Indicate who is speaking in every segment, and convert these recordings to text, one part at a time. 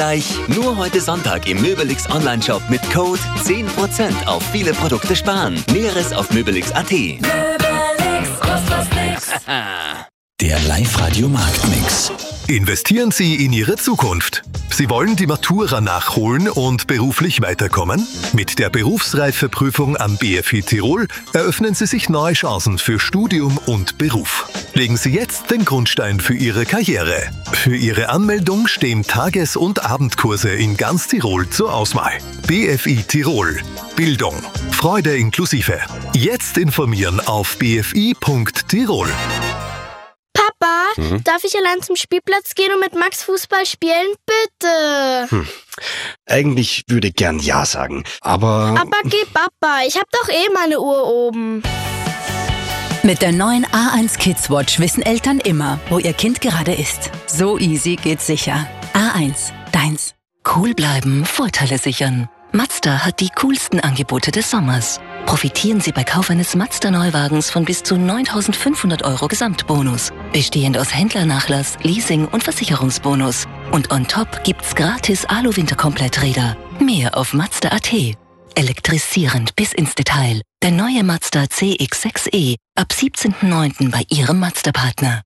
Speaker 1: Nur heute Sonntag im Möbelix Online-Shop mit Code 10% auf viele Produkte sparen. Näheres auf möbelix.at.
Speaker 2: Der Live-Radio Marktmix.
Speaker 3: Investieren Sie in Ihre Zukunft. Sie wollen die Matura nachholen und beruflich weiterkommen? Mit der Berufsreifeprüfung am BFI Tirol eröffnen Sie sich neue Chancen für Studium und Beruf. Legen Sie jetzt den Grundstein für Ihre Karriere. Für Ihre Anmeldung stehen Tages- und Abendkurse in ganz Tirol zur Auswahl. BFI Tirol. Bildung. Freude inklusive. Jetzt informieren auf bfi.tirol.
Speaker 4: Papa, darf ich allein zum Spielplatz gehen und mit Max Fußball spielen? Bitte.
Speaker 5: Eigentlich würde ich gern Ja sagen, aber...
Speaker 4: Aber geh, Papa, ich hab doch meine Uhr oben.
Speaker 6: Mit der neuen A1 Kids Watch wissen Eltern immer, wo ihr Kind gerade ist. So easy geht's sicher. A1, deins.
Speaker 7: Cool bleiben, Vorteile sichern. Mazda hat die coolsten Angebote des Sommers. Profitieren Sie bei Kauf eines Mazda-Neuwagens von bis zu 9.500 € Gesamtbonus. Bestehend aus Händlernachlass, Leasing und Versicherungsbonus. Und on top gibt's gratis Alu-Winterkompletträder. Mehr auf Mazda.at. Elektrisierend bis ins Detail. Der neue Mazda CX-6e. Ab 17.09. bei Ihrem Mazda-Partner.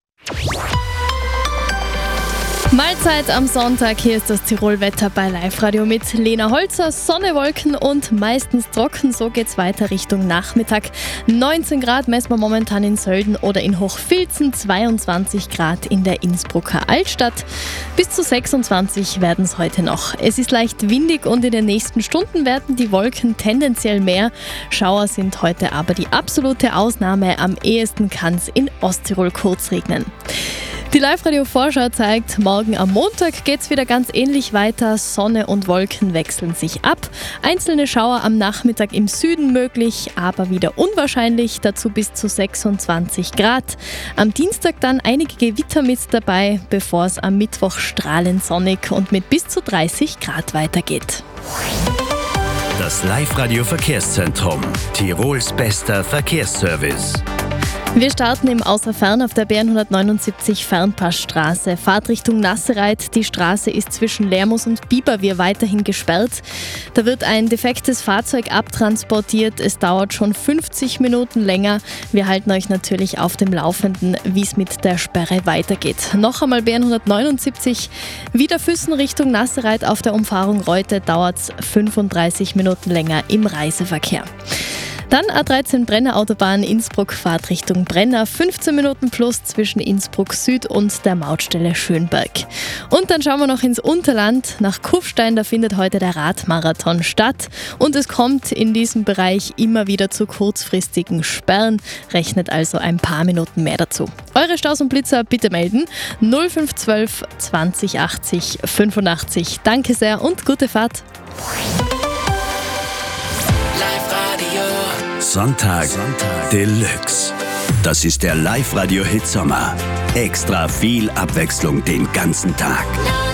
Speaker 8: Mahlzeit am Sonntag, hier ist das Tirol-Wetter bei Live-Radio mit Lena Holzer. Sonne, Wolken und meistens trocken, so geht's weiter Richtung Nachmittag. 19 Grad messen wir momentan in Sölden oder in Hochfilzen, 22 Grad in der Innsbrucker Altstadt. Bis zu 26 werden es heute noch. Es ist leicht windig und in den nächsten Stunden werden die Wolken tendenziell mehr. Schauer sind heute aber die absolute Ausnahme. Am ehesten kann es in Osttirol kurz regnen. Die Live-Radio-Vorschau zeigt, morgen am Montag geht es wieder ganz ähnlich weiter. Sonne und Wolken wechseln sich ab. Einzelne Schauer am Nachmittag im Süden möglich, aber wieder unwahrscheinlich. Dazu bis zu 26 Grad. Am Dienstag dann einige Gewitter mit dabei, bevor es am Mittwoch strahlend sonnig und mit bis zu 30 Grad weitergeht.
Speaker 2: Das Live-Radio-Verkehrszentrum. Tirols bester Verkehrsservice.
Speaker 8: Wir starten im Außerfern auf der BN179 Fernpassstraße. Fahrt Richtung Nassereit. Die Straße ist zwischen Lermus und Biberwihr weiterhin gesperrt. Da wird ein defektes Fahrzeug abtransportiert. Es dauert schon 50 Minuten länger. Wir halten euch natürlich auf dem Laufenden, wie es mit der Sperre weitergeht. Noch einmal BN179 Wiederfüssen Richtung Nassereit auf der Umfahrung Reute dauert es 35 Minuten länger im Reiseverkehr. Dann A13 Brenner Autobahn Innsbruck, Fahrt Richtung Brenner, 15 Minuten plus zwischen Innsbruck Süd und der Mautstelle Schönberg. Und dann schauen wir noch ins Unterland, nach Kufstein, da findet heute der Radmarathon statt und es kommt in diesem Bereich immer wieder zu kurzfristigen Sperren, rechnet also ein paar Minuten mehr dazu. Eure Staus und Blitzer bitte melden, 0512 20 80 85. Danke sehr und gute Fahrt.
Speaker 2: Sonntag Deluxe. Das ist der Live-Radio-Hit Sommer. Extra viel Abwechslung den ganzen Tag.